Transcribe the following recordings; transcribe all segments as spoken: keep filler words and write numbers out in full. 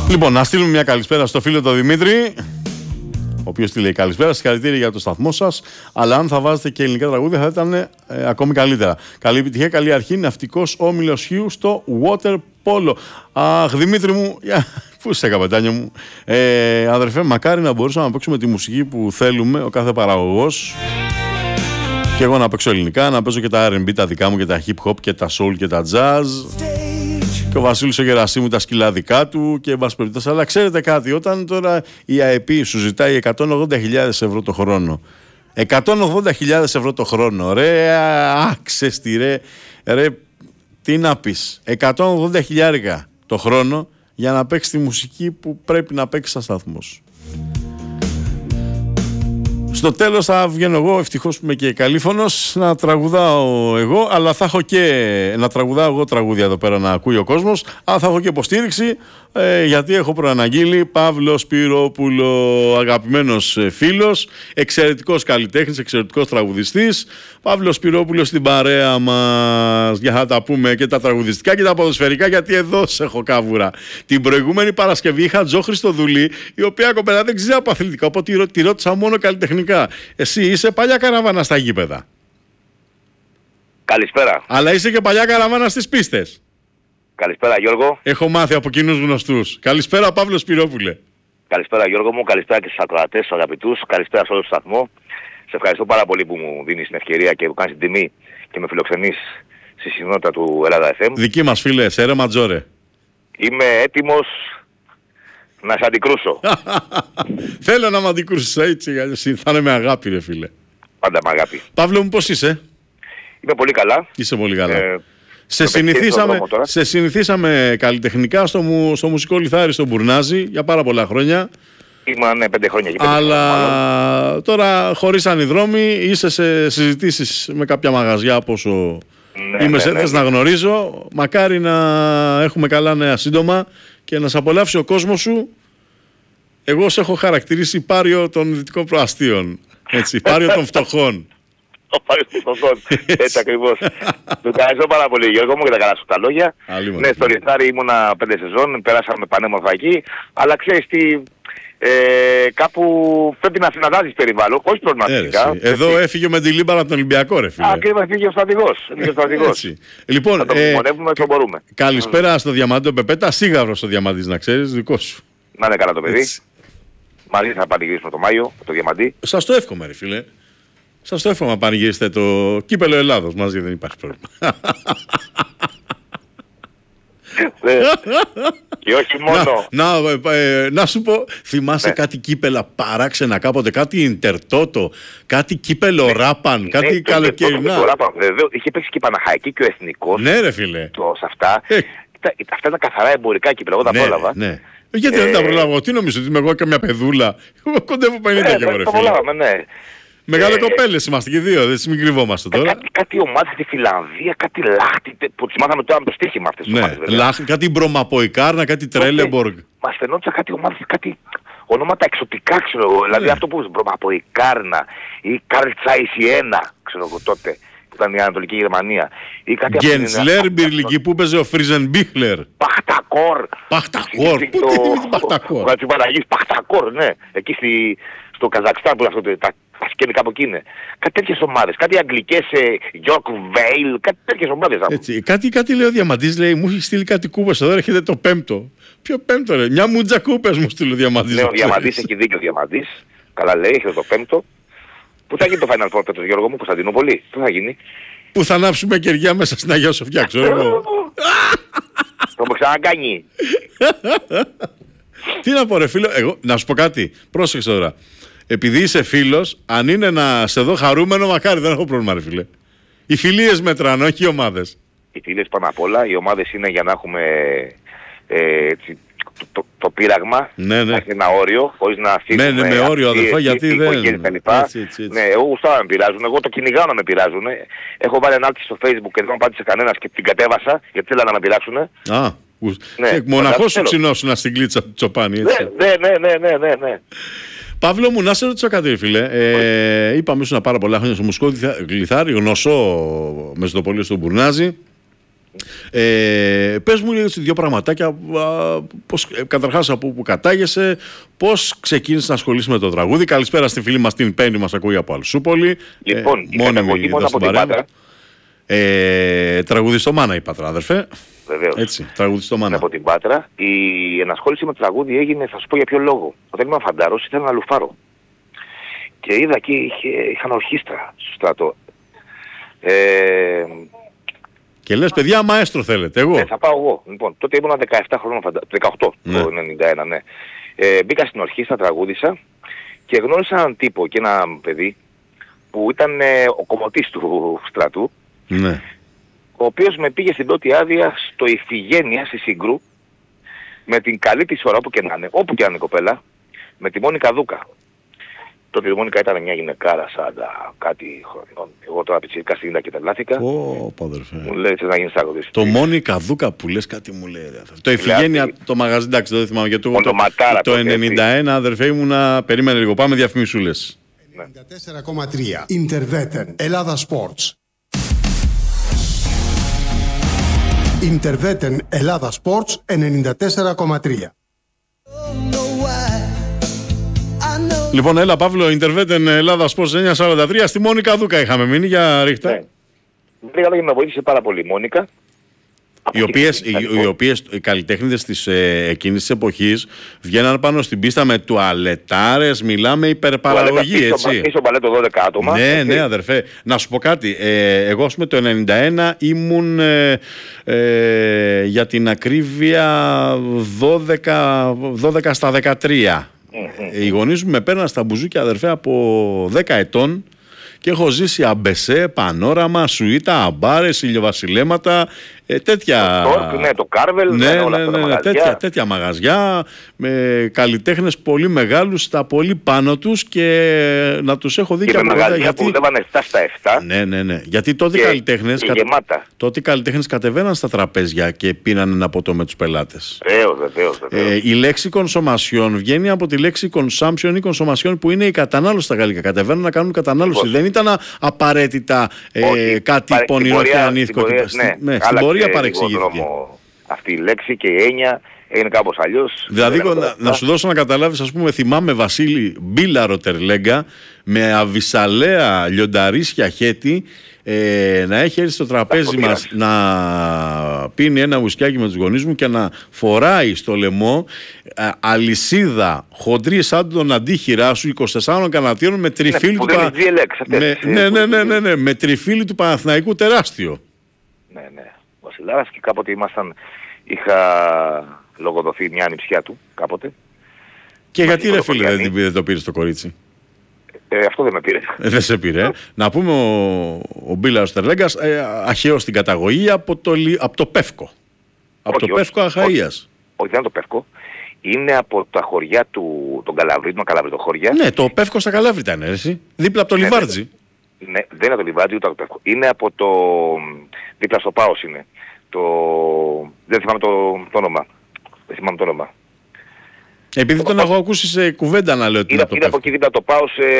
Λοιπόν, να στείλουμε μια καλησπέρα στο φίλο τον Δημήτρη, ο οποίος τη λέει καλησπέρα, συγχαρητήρια για το σταθμό σας. Αλλά αν θα βάζετε και ελληνικά τραγούδια θα ήταν ε, ακόμη καλύτερα. Καλή επιτυχία, καλή αρχή. Ναυτικός Όμιλος Χίου στο water polo. Αχ, Δημήτρι μου, πού είσαι, καπετάνιο μου. Ε, αδερφέ, μακάρι να μπορούσαμε να παίξουμε τη μουσική που θέλουμε, ο κάθε παραγωγός. Και εγώ να παίξω ελληνικά, να παίζω και τα αρ εν μπι τα δικά μου και τα hip hop και τα soul και τα jazz. Και ο Βασίλης ο Γερασίμου τα σκυλά δικά του και βάση περιπτώσει. Αλλά ξέρετε κάτι, όταν τώρα η ΑΕΠ σου ζητάει εκατόν ογδόντα χιλιάδες ευρώ το χρόνο. εκατόν ογδόντα χιλιάδες ευρώ το χρόνο. Ρε, άξεστη ρε. Ρε, τι να πεις. εκατόν ογδόντα χιλιάρικα το χρόνο για να παίξει τη μουσική που πρέπει να παίξει σαν σταθμός. Στο τέλος θα βγαίνω εγώ, ευτυχώς που είμαι και καλήφωνος, να τραγουδάω εγώ, αλλά θα έχω και να τραγουδάω εγώ τραγούδια εδώ πέρα να ακούει ο κόσμος, αλλά θα έχω και υποστήριξη, ε, γιατί έχω προαναγγείλει Παύλο Σπυρόπουλο, αγαπημένος φίλος, εξαιρετικός καλλιτέχνης, εξαιρετικός τραγουδιστής. Παύλο Σπυρόπουλο στην παρέα μας, για να τα πούμε και τα τραγουδιστικά και τα ποδοσφαιρικά, γιατί εδώ σε έχω κάβουρα. Την προηγούμενη Παρασκευή είχα Τζο Χριστοδουλή, η οποία κοπέλα δεν ξέρει από αθλητικά, οπότε τη ρώτησα μόνο καλλιτεχνικά. Εσύ είσαι παλιά καραβάνα στα γήπεδα. Καλησπέρα. Αλλά είσαι και παλιά καραβάνα στις πίστες. Καλησπέρα Γιώργο. Έχω μάθει από κοινούς γνωστούς. Καλησπέρα Παύλο Σπυρόπουλε. Καλησπέρα Γιώργο μου, καλησπέρα και στους ακροατές, στους αγαπητούς, καλησπέρα σε όλο το σταθμό. Σε ευχαριστώ πάρα πολύ που μου δίνεις την ευκαιρία και που κάνεις την τιμή και με φιλοξενείς στη συχνότητα του Ελλάδα εφ εμ. Δική μας φίλε, Σέρε Ματζόρε. Είμαι έτοιμος να σε αντικρούσω. Θέλω να με αντικρούσεις έτσι, θα είναι με αγάπη ρε φίλε. Πάντα με αγάπη. Παύλο μου, πώς είσαι? Είμαι πολύ καλά. Είσαι πολύ καλά. Ε, σε, συνηθίσαμε, σε συνηθίσαμε καλλιτεχνικά στο, μου, στο μουσικό λιθάρι στο Μπουρνάζι για πάρα πολλά χρόνια. Ήμουν ναι, πέντε χρόνια εκεί. Πέντε Αλλά χρόνια, τώρα χωρίσαν οι δρόμοι, είσαι σε συζητήσεις με κάποια μαγαζιά από όσο ναι, είμαι ναι, σε ναι, θες ναι. να γνωρίζω. Μακάρι να έχουμε καλά νέα σύντομα και να σε απολαύσει ο κόσμος σου. Εγώ σε έχω χαρακτηρίσει πάριο των δυτικών προαστίων. Έτσι, πάριο των φτωχών. Ο Πάριος των φτωχών. Έτσι ακριβώς. Του ευχαριστώ πάρα πολύ Γιώργο μου για τα καλά σου τα λόγια. Ναι, στο Λιθάρι ήμουνα πέντε σεζόν, περάσαμε πανέμορφα εκεί. Αλλά ξέρεις τι, ε, κάπου πρέπει να συναντάζεις περιβάλλον, όχι προγραμματικά. Εδώ έφυγε με τη Λίμπαρα τον Ολυμπιακό ρε φίλε. Ακριβώς, έφυγε ο στρατηγός. Λοιπόν, να το μνημονεύουμε όσο μπορούμε. Καλησπέρα στο Διαμαντή τον Πεπέτα, Σίγαυρος στο Διαμαντής να ξέρεις, δικό σου. Να είναι καλά το παιδί. Μαζί θα πανηγυρίσουμε το Μάιο, το Διαμαντή. Σας το εύχομαι ρε φίλε. Σας το εύχομαι να πανηγυρίσετε το κύπελο Ελλάδος μαζί, δεν υπάρχει πρόβλημα. Και όχι μόνο. Να, να, ε, να σου πω, θυμάσαι ναι. κάτι κύπελα παράξενα κάποτε, κάτι Ιντερτότο, κάτι κύπελο ναι. Ράπαν, ναι, κάτι ναι, καλοκαιρινά. Το Ράπαν, βέβαια, είχε παίξει και η Παναχαϊκή και ο Εθνικός. Ναι ρε φίλε. Το, σε αυτά. Ε. Αυτά ήταν καθαρά εμπορικά κύπελα, εγώ τα ναι, πρόλαβα. Ναι. Γιατί ε... δεν τα προλάβω, τι νομίζω, ότι είμαι εγώ και μια παιδούλα. Εγώ κοντεύω πενήντα και εγώ ρε φίλε. Ναι. Μεγάλε ε, κοπέλες είμαστε και δύο, δεν μην κρυβόμαστε τώρα. Κάτι, κάτι ομάδες στη Φιλανδία, κάτι Λάχτη, που τις μάθαμε τώρα με το στοίχημα αυτές τις ναι, ομάδες. Λάχτη, κάτι Μπρομαποϊκάρνα, κάτι Τρέλεμποργκ. Μας φαινόντουσαν κάτι ομάδες, κάτι ονόματα εξωτικά ξέρω εγώ. Δηλαδή ναι. αυτό που Μπρομαποϊκάρνα ή Καρλτσάισιένα, ξέρω εγώ τότε, που ήταν η Ανατολική Γερμανία. Γκέντσλερ, Μπιρλική που παίζει ο Φριζενμπίχλερ. Παχτακόρ. Παχτακόρ, πού τι είναι Παχτακόρ. Ο Κατσιπαναγής Παχτακόρ, ναι. Εκεί στο Καζακστάν που είναι αυτό, τα σκένη κάπου εκεί είναι. Κάτι τέτοιες ομάδες, κάτι αγγλικές, York Vale, κάτι τέτοιες ομάδες. Έτσι, κάτι, κάτι λέει ο Διαμαντής, λέει, μου έχει στείλει κάτι κούπες εδώ, έρχεται το πέμπτο. Ποιο πέμπτο ρε, μια μουτζα κούπες μου στείλει ο Διαμαντής. Ναι, ο Διαμαντής έχει δίκιο ο Διαμαντής, καλά λέει, έχει το πέμπτο. Πού θα γίνει το Final Four φέτος Γιώργο μου, Κωνσταντινούπολη, πού θα γίνει? Που θα ανάψουμε κεριά μέσα στην Αγία Σοφιά, ξέρω εγώ. Το μου ξανακάνει. Τι να πω ρε φίλο, εγώ, να σου πω κάτι, πρόσεξε τώρα. Επειδή είσαι φίλος, αν είναι να σε δω χαρούμενο, μακάρι, δεν έχω πρόβλημα ρε φίλε. Οι φιλίες μετράνε, όχι οι ομάδες. Οι φιλίες πάνω απ' όλα, οι ομάδες είναι για να έχουμε ε, έτσι, το, το, το πείραγμα, ναι, ναι. ένα όριο, χωρίς να αφήνουμε... Ναι, ναι, με όριο αδερφά, γιατί δεν... Έτσι, έτσι, έτσι. Ναι, εγώ γουστάω να με πειράζουν, εγώ το κυνηγάω να με πειράζουν. Έχω βάλει ανάρτηση στο Facebook και δεν μου απάντησε κανένας και την κατέβασα, γιατί θέλω να με πειράξουν. Α, ναι, μοναχός σου ξυνώσουνα στην κλίτσα του Τσοπάνη, έτσι. Ναι, ναι, ναι, ναι, ναι, ναι. Παύλο μου, να σε ρωτήσω κάτι, φίλε. Ε, είπαμε ήσουν πάρα πολλά χρόνια στο μουσικό λιθάρι, γνωσό μεσοτοπολείο στον Μπουρνάζι. Ε, πες μου έτσι δύο πραγματάκια, πώς, καταρχάς από που κατάγεσαι, πώς ξεκίνησες να ασχολείσαι με το τραγούδι. Καλησπέρα στη φίλη μας την Πέννη, μας ακούει από Αλσούπολη. Λοιπόν, ε, η καταγωγή μόνο από την Πάτρα. Ε, τραγουδιστό μάνα η Πάτρα, αδερφέ. Βεβαίως. Έτσι, τραγουδιστό μάνα. Από την Πάτρα. Η ενασχόληση με το τραγούδι έγινε, θα σου πω για ποιο λόγο. Όταν ήμουν φαντάρος ήθελα να λουφάρω. Και είδα εκεί είχε, είχαν ορχήστρα στο στρατό. Ε, και λες, παιδιά, μαέστρο θέλετε, εγώ. Ναι, θα πάω εγώ. Λοιπόν, τότε ήμουν δεκαεπτά χρόνων, φαντα... δεκαοκτώ, ναι. Το ενενήντα ένα, ναι. Ε, μπήκα στην ορχήστρα, τραγούδισα και γνώρισα έναν τύπο και ένα παιδί που ήταν ε, ο κομμωτής του στρατού. Ναι. Ο οποίος με πήγε στην πρώτη άδεια στο Ιφηγένεια, στη Συγκρού, με την καλή της ώρα όπου και να είναι, όπου και να είναι η κοπέλα, με τη Μόνικα Δούκα. Τότε η Μόνικα ήταν μια γυναικάρα σαράντα κάτι χρονών. Εγώ τώρα πιτσιρικά στην είδα και τρελάθηκα. Ω, παδερφέ. Μου λέει να γίνεις τραγουδιστής. Το Μόνικα Δούκα που λες κάτι μου λέει. Το Ιφηγένεια, Λέα, το μαγαζί, εντάξει δεν θυμάμαι γιατί το, το, το ενενήντα ένα αδερφέ ήμουνα, περίμενε λίγο, πάμε διαφημισούλες. ενενήντα τέσσερα κόμμα τρία Interveten Ελλάδα Sports. Interveten Ελλάδα Sports ενενήντα τέσσερα κόμμα τρία. Λοιπόν, έλα Παύλο, Interveten Ελλάδα Sports εννιακόσια σαράντα τρία, στη Μόνικα Δούκα είχαμε μείνει, για ρίχτα. Ναι. Λίγα λόγια με βοήθησε πάρα πολύ η Μόνικα. Οι οποίες, οι, οι οποίες οι καλλιτέχνηδες της ε, εκείνης της εποχής βγαίναν πάνω στην πίστα με τουαλετάρες, μιλάμε υπερπαραγωγή, έτσι. Πίσω μπαλέτο δώδεκα άτομα. Ναι, έτσι. ναι αδερφέ. Να σου πω κάτι, ε, εγώ με το ενενήντα ένα ήμουν ε, ε, για την ακρίβεια δώδεκα, δώδεκα στα δεκατρία. Mm-hmm. Οι γονείς μου με παίρναν στα μπουζούκια αδερφέ από δέκα ετών και έχω ζήσει αμπεσέ, πανόραμα, σουίτα, αμπάρες, ηλιοβασιλέματα, ε, τέτοια... Το Τόρκ, ναι, το Κάρβελ, ναι, ναι, όλα ναι, αυτά ναι, τα ναι, μαγαζιά. τέτοια, τέτοια μαγαζιά με καλλιτέχνες πολύ μεγάλους στα πολύ πάνω τους και να τους έχω δει και και με από μαγαζιά γιατί... που δουλεύαν επτά στα επτά. Ναι, ναι, ναι. Γιατί τότε οι και, καλλιτέχνες, και κατε... γεμάτα. τότε οι καλλιτέχνες κατεβαίναν στα τραπέζια και πίναν ένα ποτό με τους πελάτες. Βεβαίως, βεβαίως, βεβαίως. Ε, η λέξη consommation βγαίνει από τη λέξη consumption ή consommation που είναι η κατανάλωση στα γαλλικά. Κατεβαίνουν να κάνουν κατανάλωση. Λοιπόν. Δεν ήταν απαραίτητα ε, κάτι Παρε... πονηρό και ανήθικο. Ναι, ναι, στην πορεία παρεξηγήθηκε. Αυτή η λέξη και η έννοια έγινε κάπως αλλιώς. Δηλαδή να, να σου δώσω να καταλάβεις, ας πούμε, θυμάμαι Βασίλη Μπίλαρο Τερλέγκα με αβυσαλέα λιονταρίσια χέτη ε, να έχει έρθει στο τραπέζι μας να πίνει ένα ουσκιάκι με τους γονείς μου και να φοράει στο λαιμό α, αλυσίδα χοντρή σαν τον αντίχειρά σου είκοσι τεσσάρων κανατίων με τριφύλι του, πα... με... ναι, ναι, ναι, ναι, ναι, με τριφύλι του Παναθηναϊκού τεράστιο. Ναι, ναι. Βασιλάρας και κάποτε ήμασταν, είχα λογοδοθεί μια ανιψιά του κάποτε. Και γιατί ρε φίλε δεν, δεν το πήρε το κορίτσι? Ε, αυτό δεν με πήρε. Ε, δεν σε πήρε. Ε. Να πούμε ο, ο Μπίλαρος Τερλέγκας ε, αχαίος στην καταγωγή από το, από το Πεύκο. Από όχι, το όχι, Πεύκο Αχαΐας. Όχι, όχι, δεν είναι το Πεύκο. Είναι από τα χωριά του, των Καλαβρίτων, Καλαβρίτων χωριά. Ναι, το Πεύκο στα Καλάβρητα είναι έτσι. Δίπλα από το ναι, Λιβάρτζι. Ναι, ναι, δεν είναι το Λιβάρτζι ούτε από το Πεύκο. Είναι από το... δίπλα στο Πάος είναι. Το... Δεν θυμάμαι το, το όνομα. Δεν θυμάμαι το όνομα. Επειδή τον έχω ακούσει σε κουβέντα να λέω ότι είναι, είναι από εκεί δίπλα το πάω σε...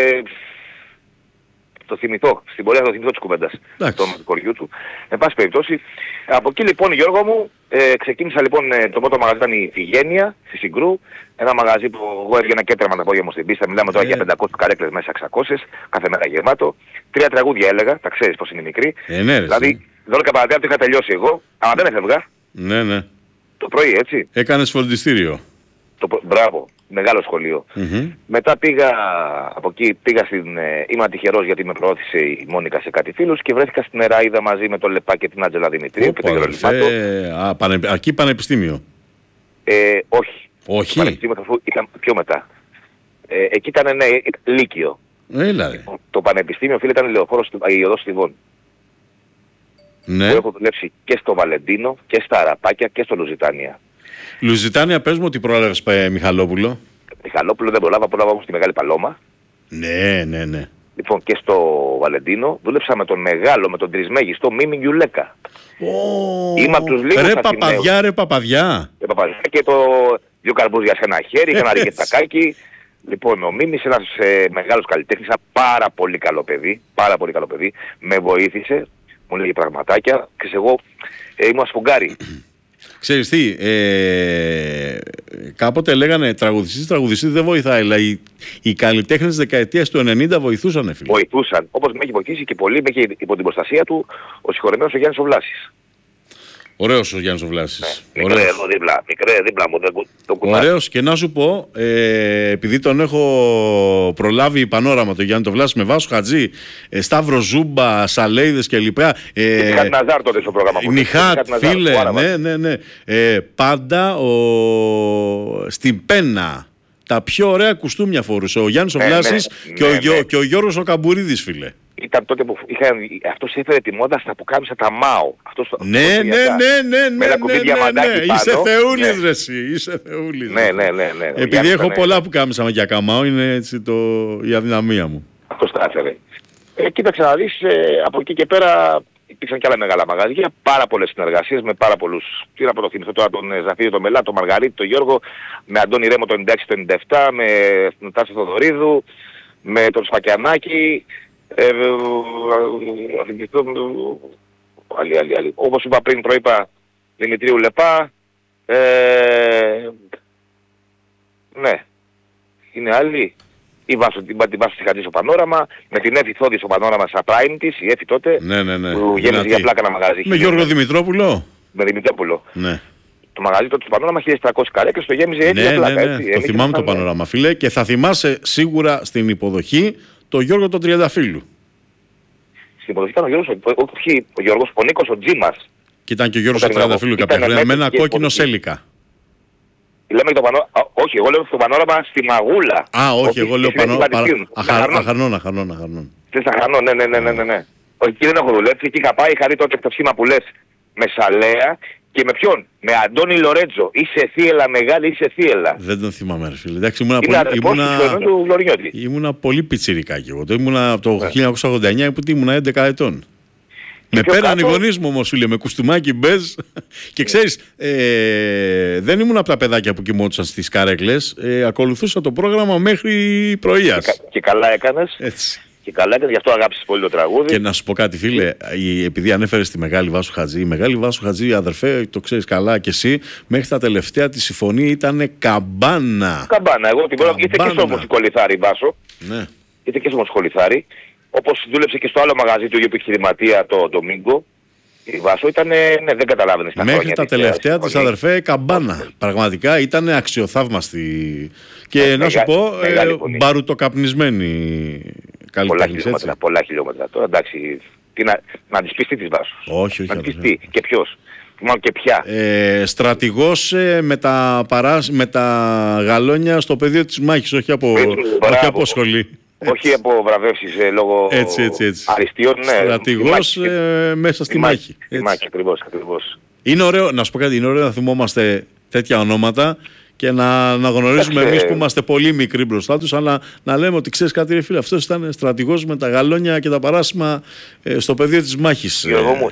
το θυμηθώ, στην πορεία θα το θυμηθώ της κουβέντας του κοριού του. Εν πάση περιπτώσει, από εκεί λοιπόν Γιώργο μου, ε, ξεκίνησα λοιπόν, ε, το πρώτο μαγαζί ήταν η Ιφηγένεια, στη Συγκρού, ένα μαγαζί που εγώ έβγαινα και έτρεμα τα πόδια μου στην πίστα, μιλάμε τώρα ε. για πεντακόσιες καρέκλες μέσα εξακόσιες, κάθε μέρα γεμάτο, τρία τραγούδια έλεγα, τα ξέρεις πως είναι μικρή, ε, ναι, δηλαδή δώδεκα παρατέρα είχα τελειώσει εγώ, αλλά δεν έφευγα. Ναι, ναι. Το πρωί έτσι. Έκανες φροντιστήριο. Το, μπράβο, μεγάλο σχολείο. Mm-hmm. Μετά πήγα από εκεί, πήγα στην... Ε, είμαι τυχερός γιατί με προώθησε η Μόνικα σε κάτι φίλους και βρέθηκα στην Εράιδα μαζί με τον Λεπά και την Άντζελα Δημητρίου και τον Γερολιμάτο. Ε, α, πανε, εκεί πανεπιστήμιο. Ε, όχι. Όχι. Πανεπιστήμιο θα ήταν πιο μετά. Ε, εκεί ήταν ναι, Λύκειο. Έλα. Το πανεπιστήμιο φίλε ήταν Λεωφόρος η Οδός Στιβών. Ναι. Που έχω δουλέψει και στο Βαλεντίνο και στα Αραπάκια και στο Λουζιτάνια. Λουζιτάνια, πες μου ότι πρόλαβες ε, Μιχαλόπουλο. Μιχαλόπουλο δεν προλάβα, πρόλαβα όμως τη Μεγάλη Παλώμα. Ναι, ναι, ναι. Λοιπόν και στο Βαλεντίνο δούλεψα με τον μεγάλο, με τον τρισμέγιστο Μίμη Γιουλέκα. Oh, Είμαι από τους λίγους ρε παπαδιά, ρε παπαδιά. Ρε παπαδιά και το δύο καρπούζια σε ένα χέρι, είχα ένα ριγετακάκι. Λοιπόν, ο Μίμης ένας ε, μεγάλος καλλιτέχνης, πάρα πολύ καλό παιδί, πάρα πολύ καλό παιδί, με βοήθησε. μου λέγει πραγματάκια, και εγώ ε, ήμουν ασφουγγάρι. Ξέρεις τι, ε, κάποτε λέγανε τραγουδιστής, τραγουδιστής δεν βοηθάει, αλλά οι, οι καλλιτέχνες της δεκαετίας του ενενήντα βοηθούσαν, φίλε. Βοηθούσαν, όπως με έχει βοηθήσει και πολύ, με έχει υπό την προστασία του ο συγχωρεμένος ο Γιάννης ο Βλάσης. Ωραίος ο Γιάννης ο Βλάσης. Ναι, μικρέ εδώ δίπλα, μικρέ δίπλα μου, το κουτάκι. Ωραίος, και να σου πω, ε, επειδή τον έχω προλάβει πανόραμα το Γιάννη το Βλάση με Βάσο Χατζή, ε, Σταύρο Ζούμπα, Σαλέιδες κλπ. Ε, και Νιχάτ Ναζάρ τότε στο πρόγραμμα. Νιχάτ, φίλε, ναι, ναι, ναι. Ε, πάντα ο... στην Πένα τα πιο ωραία κουστούμια φορούσε ο Γιάννης ο Βλάσης, ναι, ναι, και, ναι, ο, ναι. και ο Γιώργος ο Καμπουρίδης, φίλε. Ήταν τότε που είχαν, αυτός έφερε τη μόδα στα πουκάμισα τα ΜΑΟ. Αυτός, ναι, ναι, ναι, ναι, ναι, ναι, ναι, ναι. Είσαι θεούλης, ναι. ρε εσύ, είσαι θεούλης. Ναι, ναι, ναι, ναι. Επειδή έχω πολλά ναι. πουκάμισα με γιακά ΜΑΟ, είναι έτσι το, η αδυναμία μου. Αυτός τα έφερε. Ε, κοίταξε να δεις, ε, από εκεί και πέρα υπήρξαν και άλλα μεγάλα μαγαζιά, πάρα πολλές συνεργασίες με πάρα πολλούς. Τι να πρωτοθυμηθώ τώρα, τον Ζαφίριο, τον Μελά, τον Μαργαρίτη, τον Γιώργο, με Αντώνη Ρέμο το ενενήντα έξι το ενενήντα επτά, με τον Τάσο Θοδωρίδου, με τον Σφακιανάκη. Ε, άλλη, άλλη, άλλη. Όπως είπα πριν, προείπα Δημητρίου Λεπά. Ε, ναι. Είναι άλλοι. Η Βάσο, την, την Βάσο Σιχατζή στο Πανόραμα. Με την Έφη Θόδη στο Πανόραμα στα prime της. Η Έφη τότε. Ναι, ναι, ναι. Που γέμιζε για πλάκα ένα μαγαζί. Με Γιώργο Δημητρόπουλο. Με Δημητρόπουλο. Ναι. Το μαγαζί τότε στο Πανόραμα χίλια τριακόσιες καρέκλες, το γέμιζε έτσι. Ναι, πλάκα, ναι, ναι. έτσι. Το θυμάμαι το Πανόραμα, φίλε. Και θα θυμάσαι σίγουρα στην υποδοχή το Γιώργο τον Τριανταφύλου. Στην υποδοχή ήταν ο Γιώργος, όχι ο Γιώργος, ο Νίκος ο Τζίμας. Και ήταν και ο Γιώργος τον Τριανταφύλου κάποια χρόνια με ένα κόκκινο σέλικα. Λέμε το πανό... Όχι, εγώ λέω στο Πανόραμα στη Μαγούλα. Α, όχι, εγώ λέω Πανόραμα. Αχαρνών, αχαρνών, αχαρνών. Στη Αχαρνών, ναι, ναι, ναι, ναι, ναι. Όχι, εκεί δεν έχω δουλέψει, εκεί είχα πάει, είχα δει τότε το σχήμα που λες με Σαλέα. Και με ποιον? Με Αντώνη Λορέτζο. Είσαι θύελα μεγάλη, είσαι θύελα. Δεν τον θυμάμαι, ρε φίλε. Εντάξει, ήμουνα πολύ, ήμουνα... ήμουνα πολύ πιτσιρικά κι εγώ. Το ήμουνα από το yeah. χίλια εννιακόσια ογδόντα εννιά που ήμουνα έντεκα ετών. Με πέραν οι γονείς μου όμως, φίλε, με κουστούμάκι μπέζ. Και ξέρεις, ε, δεν ήμουν από τα παιδάκια που κοιμόντουσαν στις καρέκλες. Ε, ακολουθούσα το πρόγραμμα μέχρι πρωίας. Και, και καλά έκανες. Έτσι. Και καλά έκανες, γι' αυτό αγάπησες πολύ το τραγούδι. Και να σου πω κάτι, φίλε, επειδή ανέφερες τη Μεγάλη Βάσο Χατζή, η Μεγάλη Βάσο Χατζή, αδερφέ, το ξέρεις καλά κι εσύ, μέχρι τα τελευταία τη συμφωνία ήταν καμπάνα. Καμπάνα, εγώ την πρώτα. Ήρθε και στο Μοσχολιθάρι, Βάσο. Ναι. Ήρθε και στο Μοσχολιθάρι. Όπως δούλεψε και στο άλλο μαγαζί του ίδιου επιχειρηματία, το Ντομίνγκο. Η Βάσο ήταν, ναι, δεν καταλάβαινες τα μέχρι τα τελευταία της, αδερφέ, καμπάνα. Πραγματικά ήταν αξιοθαύμαστη. Και ε, να μεγα, σου πω, ε, μπαρουτοκαπνισμένη. Πολλά χιλιόμετρα, πολλά χιλιόμετρα. Τώρα εντάξει, τι να, να της πεις τι της Βάσος. Όχι, όχι. Να της τι και ποιος. Μάλλον και ποια. Ε, στρατηγός ε, με, τα παράς, με τα γαλόνια στο πεδίο της μάχης, όχι από, όχι από σχολή. Όχι από βραβεύσεις ε, λόγω έτσι, έτσι, έτσι. αριστείων, ναι. Στρατηγός ε, μέσα στη μάχη. Στη μάχη, ακριβώς, ακριβώς. Είναι ωραίο, να σου πω κάτι, είναι ωραίο να θυμόμαστε τέτοια ονόματα και να, να γνωρίζουμε εμείς που είμαστε πολύ μικροί μπροστά τους, αλλά να λέμε ότι ξέρεις κάτι, ρε φίλε, αυτός ήταν στρατηγός με τα γαλόνια και τα παράσημα ε, στο πεδίο της μάχης. Γιώργο μου,